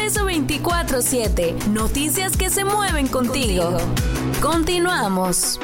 Expreso 24/7. Noticias que se mueven contigo. Continuamos.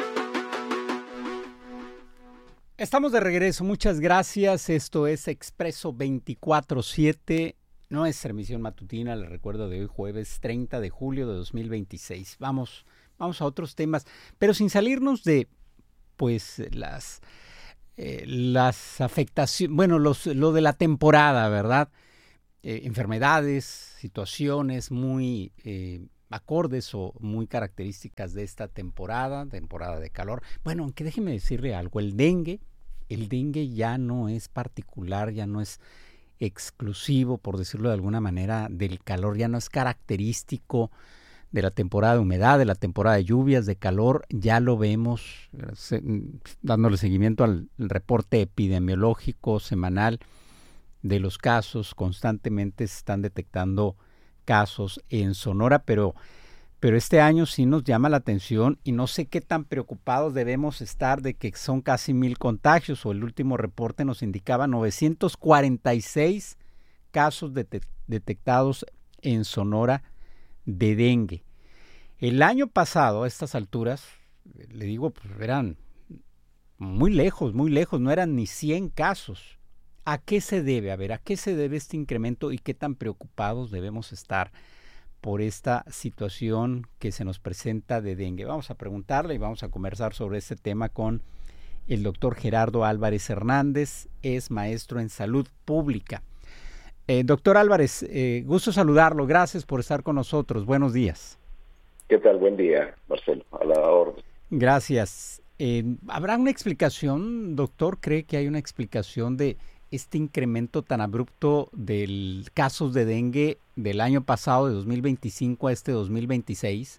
Estamos de regreso. Muchas gracias. Esto es Expreso 24/7. Nuestra emisión matutina, les recuerdo, de hoy jueves 30 de julio de 2026. Vamos a otros temas, pero sin salirnos de pues las afectaciones, bueno, lo de la temporada, ¿verdad? Enfermedades, situaciones muy acordes o muy características de esta temporada de calor. Bueno, aunque déjeme decirle algo, el dengue ya no es particular, ya no es exclusivo, por decirlo de alguna manera, del calor, ya no es característico de la temporada de humedad, de la temporada de lluvias, de calor. Ya lo vemos dándole seguimiento al reporte epidemiológico semanal de los casos. Constantemente se están detectando casos en Sonora, pero este año sí nos llama la atención y no sé qué tan preocupados debemos estar de que son casi 1,000 contagios, o el último reporte nos indicaba 946 casos detectados en Sonora de dengue. El año pasado, a estas alturas, le digo, pues eran muy lejos, no eran ni 100 casos. ¿A qué se debe? A ver, ¿a qué se debe este incremento y qué tan preocupados debemos estar por esta situación que se nos presenta de dengue? Vamos a preguntarle y vamos a conversar sobre este tema con el doctor Gerardo Álvarez Hernández, es maestro en salud pública. Doctor Álvarez, gusto saludarlo, gracias por estar con nosotros, buenos días. ¿Qué tal? Buen día, Marcelo, a la orden. Gracias. ¿Habrá una explicación, doctor? ¿Cree que hay una explicación de este incremento tan abrupto de casos de dengue del año pasado, de 2025 a este 2026?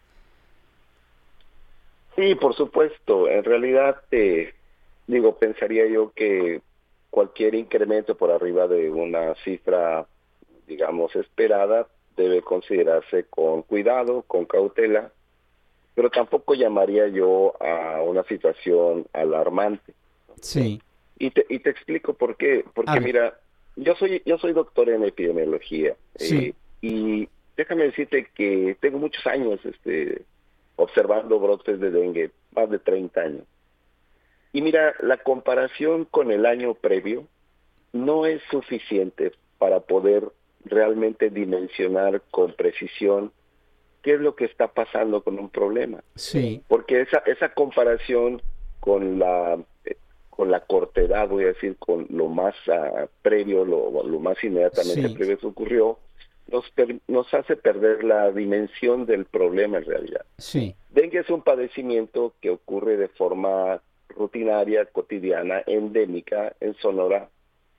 Sí, por supuesto. En realidad, pensaría yo que cualquier incremento por arriba de una cifra, digamos, esperada, debe considerarse con cuidado, con cautela, pero tampoco llamaría yo a una situación alarmante. Sí. Y te explico por qué. Porque mira, yo soy doctor en epidemiología. Sí. Y déjame decirte que tengo muchos años observando brotes de dengue, más de 30 años. Y mira, la comparación con el año previo no es suficiente para poder realmente dimensionar con precisión qué es lo que está pasando con un problema. Sí. Porque esa comparación con la cortedad, voy a decir, con lo más previo, lo más inmediatamente previo que ocurrió, nos hace perder la dimensión del problema en realidad. Sí. Dengue es un padecimiento que ocurre de forma rutinaria, cotidiana, endémica en Sonora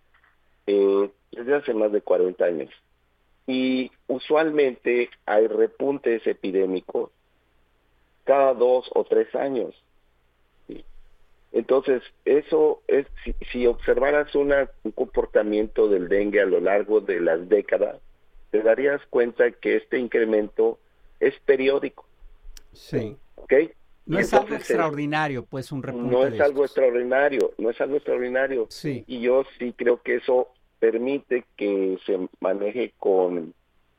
desde hace más de 40 años. Y usualmente hay repuntes epidémicos cada 2 o 3 años. ¿Sí? Entonces, eso es, si observaras un comportamiento del dengue a lo largo de las décadas, te darías cuenta que este incremento es periódico. Sí. ¿Ok? No es algo extraordinario, pues, un repunte no es de algo estos. extraordinario. Sí. Y yo sí creo que eso permite que se maneje con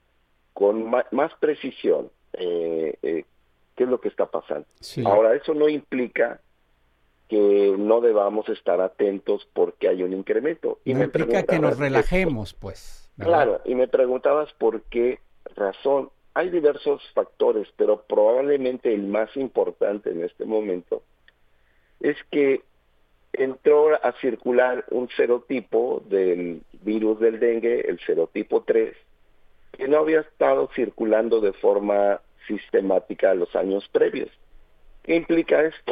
más precisión qué es lo que está pasando. Sí. Ahora, eso no implica que no debamos estar atentos porque hay un incremento. No implica que nos relajemos, pues, ¿verdad? Claro, y me preguntabas por qué razón. Hay diversos factores, pero probablemente el más importante en este momento es que entró a circular un serotipo del virus del dengue, el serotipo 3, que no había estado circulando de forma sistemática los años previos. ¿Qué implica esto?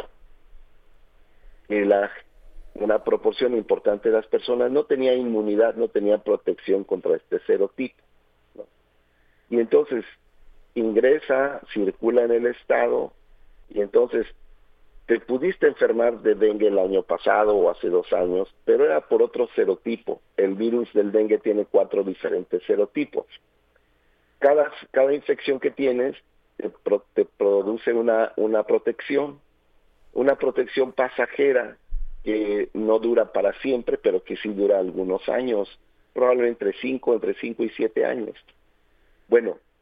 Que una proporción importante de las personas no tenía inmunidad, no tenía protección contra este serotipo, ¿no? Y entonces ingresa, circula en el estado, y entonces te pudiste enfermar de dengue el año pasado o hace 2 años, pero era por otro serotipo. El virus del dengue tiene 4 diferentes serotipos. Cada infección que tienes te produce una protección pasajera que no dura para siempre, pero que sí dura algunos años, probablemente entre 5 y 7 años. Bueno,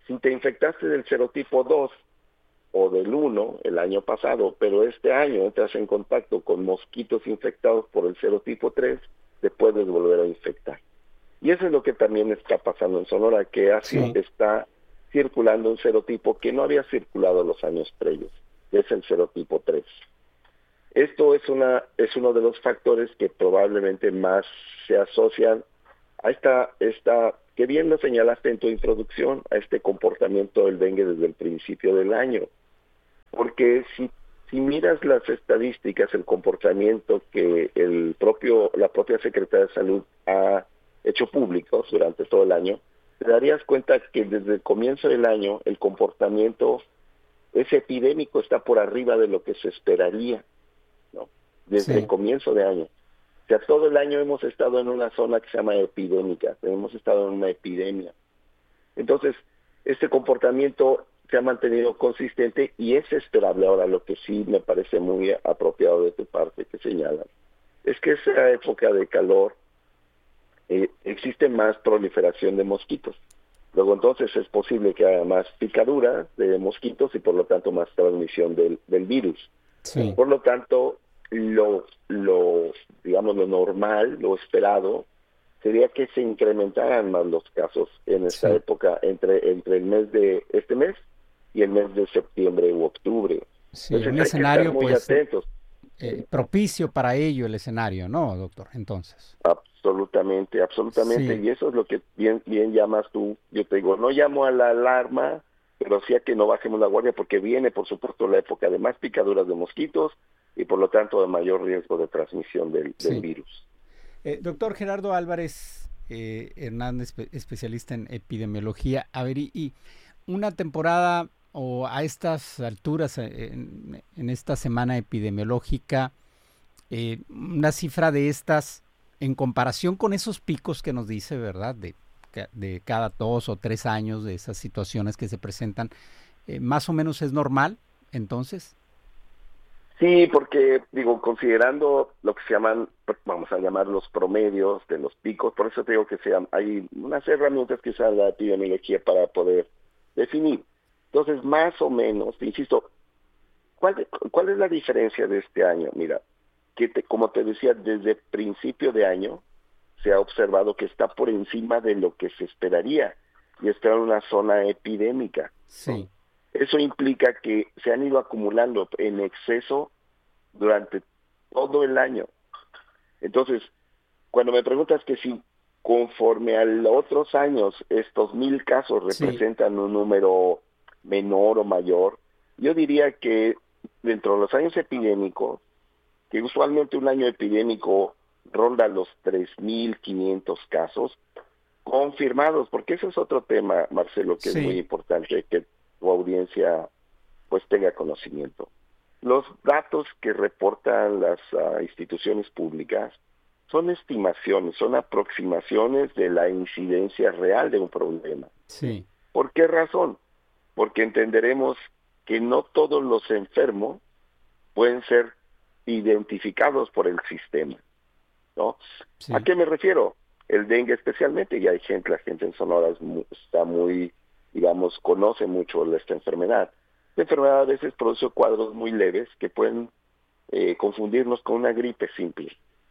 Si te infectaste del serotipo 2 o del 1 el año pasado, pero este año entras en contacto con mosquitos infectados por el serotipo 3, te puedes volver a infectar. Y eso es lo que también está pasando en Sonora, que así está circulando un serotipo que no había circulado los años previos, que es el serotipo 3. Esto es uno de los factores que probablemente más se asocian a esta que bien lo señalaste en tu introducción, a este comportamiento del dengue desde el principio del año. Porque si miras las estadísticas, el comportamiento que la propia Secretaría de Salud ha hecho públicos durante todo el año, te darías cuenta que desde el comienzo del año el comportamiento ese epidémico está por arriba de lo que se esperaría, ¿no? Desde el comienzo de año. O sea, todo el año hemos estado en una zona que se llama epidémica, hemos estado en una epidemia. Entonces, este comportamiento se ha mantenido consistente y es esperable. Ahora, lo que sí me parece muy apropiado de tu parte que señalas, es que esa época de calor existe más proliferación de mosquitos. Luego entonces es posible que haya más picadura de mosquitos y por lo tanto más transmisión del virus. Sí. Por lo tanto, lo normal, lo esperado, sería que se incrementaran más los casos en esta época, entre el mes de este mes y el mes de septiembre u octubre. Sí, entonces, un escenario muy pues atentos. Propicio para ello el escenario, ¿no, doctor? Entonces. Absolutamente. Sí. Y eso es lo que bien llamas tú. Yo te digo, no llamo a la alarma, pero sí a que no bajemos la guardia, porque viene, por supuesto, la época de más picaduras de mosquitos y, por lo tanto, de mayor riesgo de transmisión del virus. Doctor Gerardo Álvarez Hernández, especialista en epidemiología. A ver, y una temporada o a estas alturas, en esta semana epidemiológica, una cifra de estas, en comparación con esos picos que nos dice, ¿verdad?, de cada 2 o 3 años, de esas situaciones que se presentan, ¿más o menos es normal, entonces? Sí, porque, considerando lo que se llaman, vamos a llamar los promedios de los picos, por eso te digo que hay unas herramientas que usa la epidemiología para poder definir. Entonces, más o menos, insisto, ¿cuál es la diferencia de este año? Mira, como te decía, desde principio de año se ha observado que está por encima de lo que se esperaría y está en una zona epidémica. Sí. Eso implica que se han ido acumulando en exceso durante todo el año. Entonces, cuando me preguntas que si conforme a los otros años estos 1,000 casos representan un número menor o mayor, yo diría que dentro de los años epidémicos, que usualmente un año epidémico ronda los 3,500 casos confirmados, porque ese es otro tema, Marcelo, que es muy importante que tu audiencia pues tenga conocimiento. Los datos que reportan las instituciones públicas son estimaciones, son aproximaciones de la incidencia real de un problema. Sí. ¿Por qué razón? Porque entenderemos que no todos los enfermos pueden ser identificados por el sistema, ¿no? Sí. ¿A qué me refiero? El dengue especialmente, y la gente en Sonora está muy, conoce mucho esta enfermedad. La enfermedad a veces produce cuadros muy leves que pueden confundirnos con una gripe simple.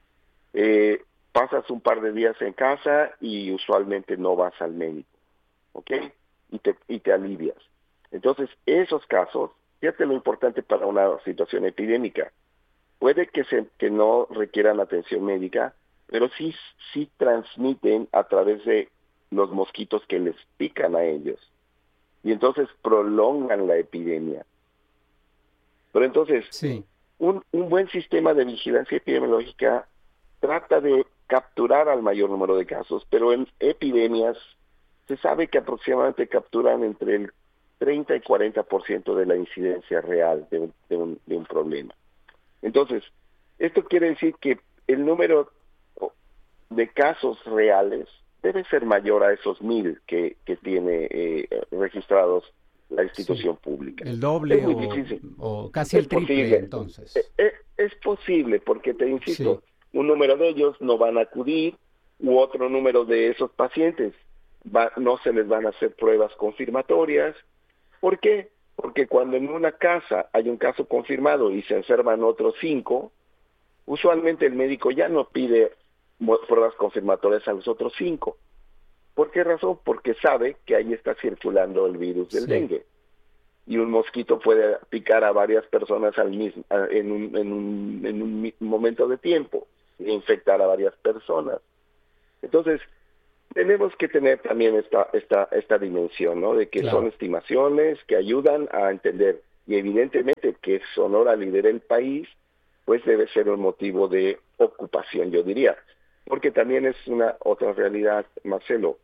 Pasas un par de días en casa y usualmente no vas al médico, ¿ok? Y te alivias. Entonces, esos casos, fíjate lo importante para una situación epidémica. Puede que no requieran atención médica, pero sí transmiten a través de los mosquitos que les pican a ellos. Y entonces prolongan la epidemia. Pero entonces, un buen sistema de vigilancia epidemiológica trata de capturar al mayor número de casos, pero en epidemias se sabe que aproximadamente capturan entre el 30 y 40% de la incidencia real de un problema. Entonces, esto quiere decir que el número de casos reales debe ser mayor a esos 1,000 que tiene registrados la institución pública. El doble o casi el triple, posible. Entonces. Es posible, porque te insisto, un número de ellos no van a acudir u otro número de esos pacientes no se les van a hacer pruebas confirmatorias. ¿Por qué? Porque cuando en una casa hay un caso confirmado y se enferman otros 5, usualmente el médico ya no pide pruebas confirmatorias a los otros 5. ¿Por qué razón? Porque sabe que ahí está circulando el virus del dengue. Y un mosquito puede picar a varias personas en un momento de tiempo e infectar a varias personas. Entonces, tenemos que tener también esta dimensión, ¿no? De que son estimaciones que ayudan a entender. Y evidentemente que Sonora lidere el país, pues debe ser un motivo de ocupación, yo diría. Porque también es una otra realidad, Marcelo.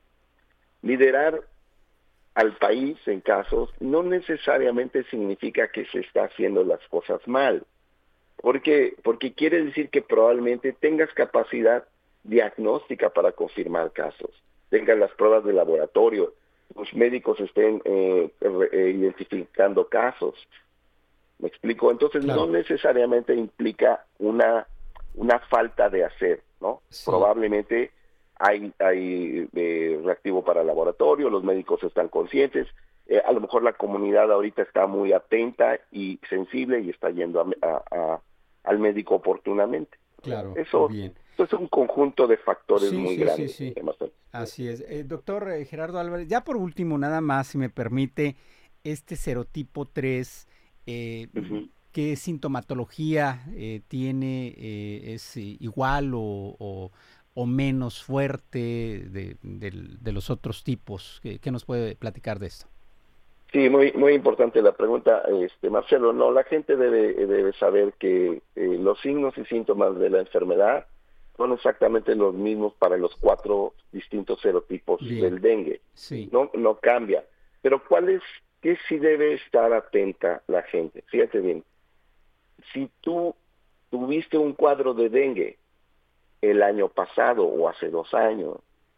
Liderar al país en casos no necesariamente significa que se está haciendo las cosas mal. Porque quiere decir que probablemente tengas capacidad diagnóstica para confirmar casos, tengas las pruebas de laboratorio, los médicos estén identificando casos. ¿Me explico? Entonces no necesariamente implica una falta de hacer, ¿no? Sí. Probablemente hay reactivo para el laboratorio, los médicos están conscientes, a lo mejor la comunidad ahorita está muy atenta y sensible y está yendo al médico oportunamente. Claro, eso bien. Eso es un conjunto de factores muy grandes. Sí. Así es. Doctor Gerardo Álvarez, ya por último, nada más, si me permite, este serotipo 3, ¿qué sintomatología tiene? ¿Es igual o menos fuerte de los otros tipos? ¿Qué nos puede platicar de esto? Sí, muy importante la pregunta, Marcelo. No, la gente debe saber que los signos y síntomas de la enfermedad son exactamente los mismos para los 4 distintos serotipos del dengue. Sí. No cambia. Pero ¿qué sí debe estar atenta la gente? Fíjate bien. Si tú tuviste un cuadro de dengue el año pasado o hace 2 años,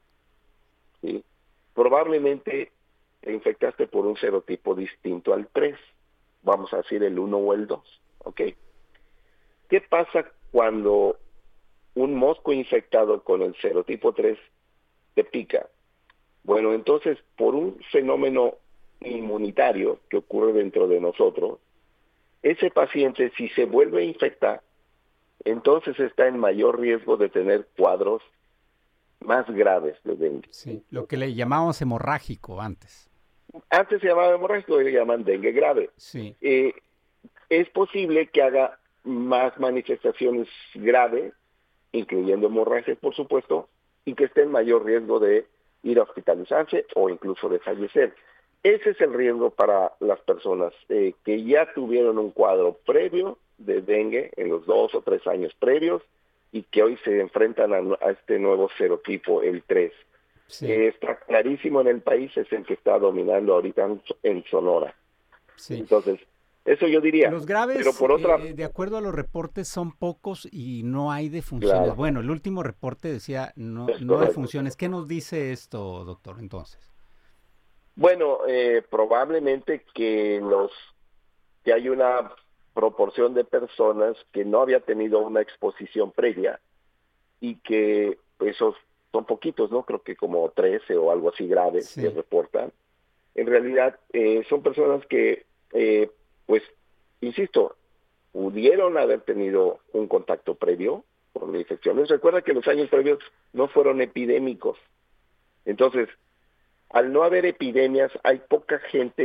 ¿sí? Probablemente te infectaste por un serotipo distinto al 3, vamos a decir el 1 o el 2, ¿ok? ¿Qué pasa cuando un mosco infectado con el serotipo 3 te pica? Bueno, entonces, por un fenómeno inmunitario que ocurre dentro de nosotros, ese paciente, si se vuelve a infectar, entonces está en mayor riesgo de tener cuadros más graves de dengue. Sí, lo que le llamábamos hemorrágico antes. Antes se llamaba hemorrágico, hoy le llaman dengue grave. Sí. Es posible que haga más manifestaciones graves, incluyendo hemorragias, por supuesto, y que esté en mayor riesgo de ir a hospitalizarse o incluso de fallecer. Ese es el riesgo para las personas que ya tuvieron un cuadro previo de dengue en los 2 o 3 años previos y que hoy se enfrentan a este nuevo serotipo, el 3. Sí. Está clarísimo en el país, es el que está dominando ahorita en Sonora. Sí. Entonces, eso yo diría. Los graves, pero por otra... de acuerdo a los reportes, son pocos y no hay defunciones. Claro. Bueno, el último reporte decía no hay defunciones. ¿Qué nos dice esto, doctor, entonces? Bueno, probablemente que hay una proporción de personas que no había tenido una exposición previa y que esos son poquitos, ¿no? Creo que como 13 o algo así graves que reportan. En realidad son personas que, pues, insisto, pudieron haber tenido un contacto previo con la infección. Recuerda que los años previos no fueron epidémicos. Entonces, al no haber epidemias, hay poca gente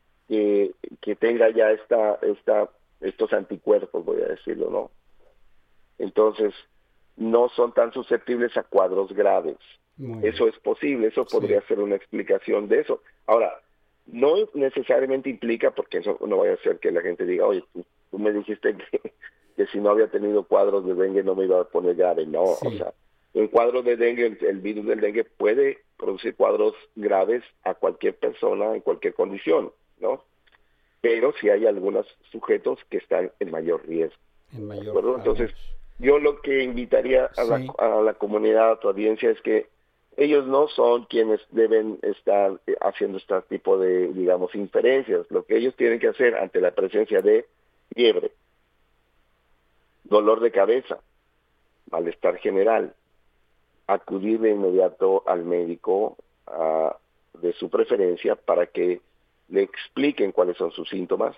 que tenga ya estos anticuerpos, voy a decirlo, ¿no? Entonces, no son tan susceptibles a cuadros graves. Eso es posible, eso podría ser una explicación de eso. Ahora, no necesariamente implica, porque eso no vaya a ser que la gente diga, oye, tú me dijiste que si no había tenido cuadros de dengue no me iba a poner grave. No, o sea, un cuadro de dengue, el virus del dengue puede producir cuadros graves a cualquier persona en cualquier condición, ¿no? Pero sí hay algunos sujetos que están en mayor riesgo. Entonces, yo lo que invitaría a la comunidad, a tu audiencia, es que ellos no son quienes deben estar haciendo este tipo de, digamos, inferencias. Lo que ellos tienen que hacer ante la presencia de fiebre, dolor de cabeza, malestar general, acudir de inmediato al médico, de su preferencia para que le expliquen cuáles son sus síntomas.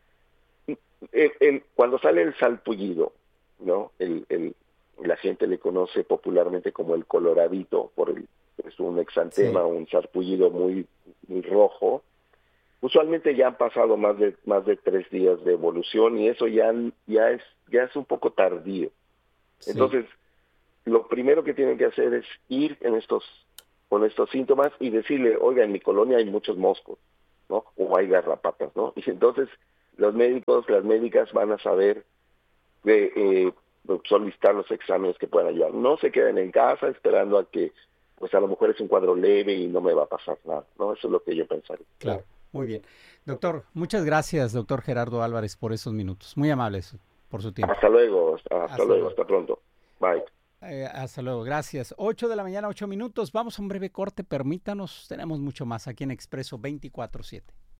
Cuando sale el salpullido, ¿no? La gente le conoce popularmente como el coloradito, es un exantema, sí, un sarpullido muy, muy rojo. Usualmente ya han pasado más de 3 días de evolución y eso ya es un poco tardío. Sí. Entonces, lo primero que tienen que hacer es ir con estos síntomas y decirle, oiga, en mi colonia hay muchos moscos, ¿no? O hay garrapatas, ¿no? Y entonces los médicos, las médicas van a saber solicitar los exámenes que puedan ayudar. No se queden en casa esperando a que, pues a lo mejor es un cuadro leve y no me va a pasar nada, ¿no? Eso es lo que yo pensaría. Claro, muy bien. Doctor, muchas gracias, doctor Gerardo Álvarez, por esos minutos. Muy amables por su tiempo. Hasta luego, hasta pronto. Bye. Hasta luego, gracias. 8 de la mañana, 8 minutos. Vamos a un breve corte, permítanos. Tenemos mucho más aquí en Expreso 24/7.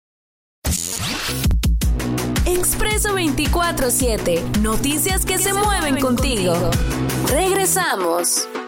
Expreso 24/7. Noticias que se mueven contigo. Regresamos.